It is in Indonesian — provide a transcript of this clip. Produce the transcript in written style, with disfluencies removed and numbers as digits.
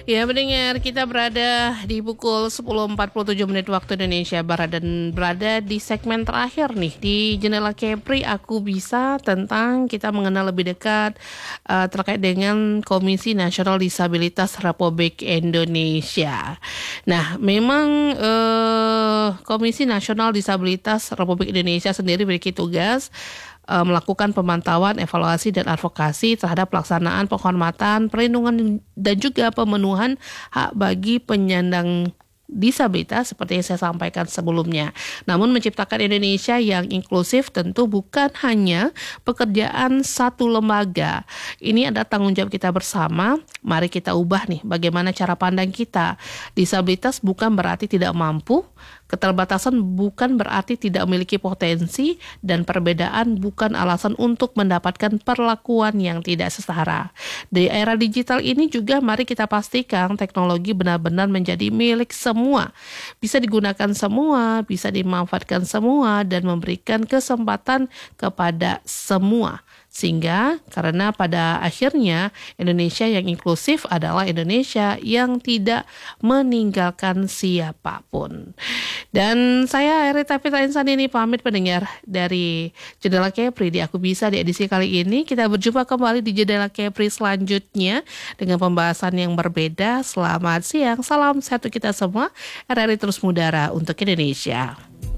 Ya, mendengar kita berada di pukul 10.47 menit waktu Indonesia Barat dan berada di segmen terakhir nih di Jendela Kepri. Aku bisa tentang kita mengenal lebih dekat terkait dengan Komisi Nasional Disabilitas Republik Indonesia. Nah, memang Komisi Nasional Disabilitas Republik Indonesia sendiri memiliki tugas melakukan pemantauan, evaluasi, dan advokasi terhadap pelaksanaan penghormatan, perlindungan, dan juga pemenuhan hak bagi penyandang disabilitas seperti yang saya sampaikan sebelumnya. Namun menciptakan Indonesia yang inklusif tentu bukan hanya pekerjaan satu lembaga. Ini ada tanggung jawab kita bersama. Mari kita ubah nih bagaimana cara pandang kita. Disabilitas bukan berarti tidak mampu, keterbatasan bukan berarti tidak memiliki potensi, dan perbedaan bukan alasan untuk mendapatkan perlakuan yang tidak setara. Di era digital ini juga mari kita pastikan teknologi benar-benar menjadi milik semua. Bisa digunakan semua, bisa dimanfaatkan semua, dan memberikan kesempatan kepada semua. Sehingga karena pada akhirnya Indonesia yang inklusif adalah Indonesia yang tidak meninggalkan siapapun. Dan saya Rita Fitra Insani ini pamit pendengar dari Jendela Kepri di Aku Bisa di edisi kali ini. Kita berjumpa kembali di Jendela Kepri selanjutnya dengan pembahasan yang berbeda. Selamat siang, salam sehat untuk kita semua. RRI terus mengudara untuk Indonesia.